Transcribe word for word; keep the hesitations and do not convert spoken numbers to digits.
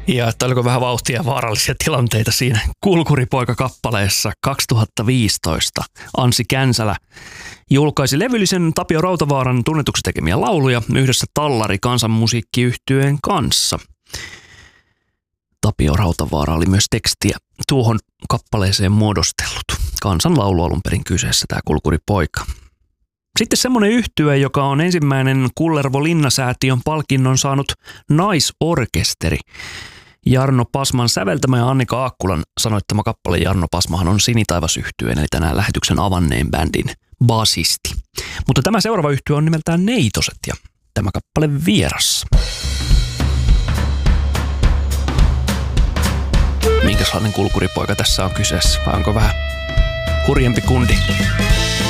Ja että oliko vähän vauhtia ja vaarallisia tilanteita siinä Kulkuripoika-kappaleessa kaksituhattaviisitoista. Anssi Känsälä julkaisi levyllisen Tapio Rautavaaran tunnetuksi tekemiä lauluja yhdessä Tallari kansanmusiikkiyhtyeen kanssa. Tapio Rautavaara oli myös tekstiä tuohon kappaleeseen muodostellut. Kansanlaulu alun perin kyseessä, tämä Kulkuripoika. Sitten semmoinen yhtye, joka on ensimmäinen Kullervo Linnasäätiön palkinnon saanut naisorkesteri. Jarno Pasman säveltämä ja Annika Aakkulan sanoittama kappale. Jarno Pasmahan on Sinitaivas-yhtyeen, eli tänään lähetyksen avanneen bändin basisti. Mutta tämä seuraava yhtye on nimeltään Neitoset ja tämä kappale Vierassa. Minkälainen Kulkuripoika tässä on kyseessä? Vai onko vähän hurjempi kundi?